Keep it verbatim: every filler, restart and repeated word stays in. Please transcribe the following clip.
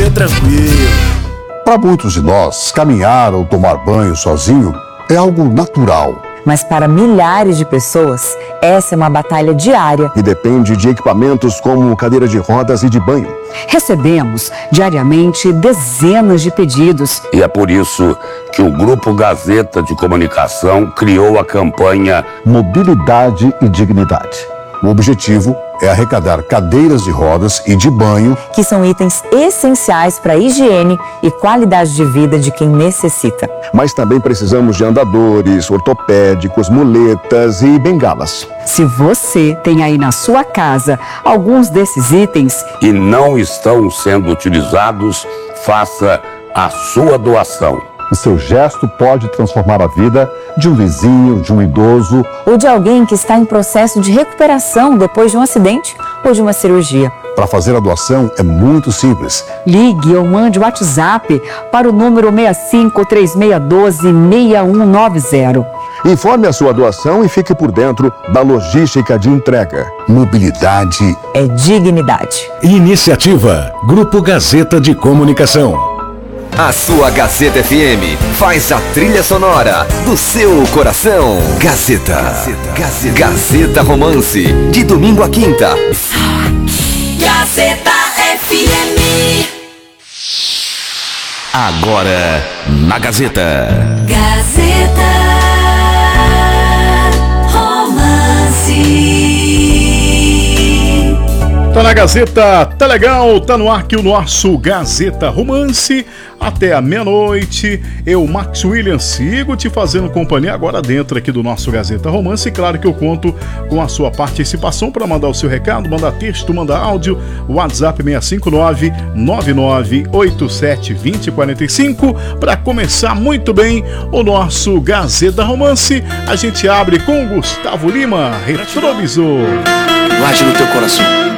bem tranquilo. Para muitos de nós, caminhar ou tomar banho sozinho é algo natural. Mas para milhares de pessoas, essa é uma batalha diária. E depende de equipamentos como cadeira de rodas e de banho. Recebemos diariamente dezenas de pedidos. E é por isso que o Grupo Gazeta de Comunicação criou a campanha Mobilidade e Dignidade. O objetivo é arrecadar cadeiras de rodas e de banho, que são itens essenciais para a higiene e qualidade de vida de quem necessita. Mas também precisamos de andadores, ortopédicos, muletas e bengalas. Se você tem aí na sua casa alguns desses itens e não estão sendo utilizados, faça a sua doação. O seu gesto pode transformar a vida de um vizinho, de um idoso ou de alguém que está em processo de recuperação depois de um acidente ou de uma cirurgia. Para fazer a doação é muito simples. Ligue ou mande o WhatsApp para o número seis cinco três seis um dois seis um nove zero. Informe a sua doação e fique por dentro da logística de entrega. Mobilidade é dignidade. Iniciativa Grupo Gazeta de Comunicação. A sua Gazeta F M faz a trilha sonora do seu coração. Gazeta. Gazeta. Gazeta. Gazeta Romance, de domingo a quinta. Gazeta F M. Agora, na Gazeta. Gazeta Romance. Tá na Gazeta, tá legal, tá no ar aqui o nosso Gazeta Romance. Até a meia-noite, eu, Max William, sigo te fazendo companhia agora dentro aqui do nosso Gazeta Romance. E claro que eu conto com a sua participação para mandar o seu recado, mandar texto, mandar áudio. WhatsApp seis cinco nove, nove nove oito sete, dois zero quatro cinco. Para começar muito bem o nosso Gazeta Romance, a gente abre com Gustavo Lima, Retrovisor. Guarde no teu coração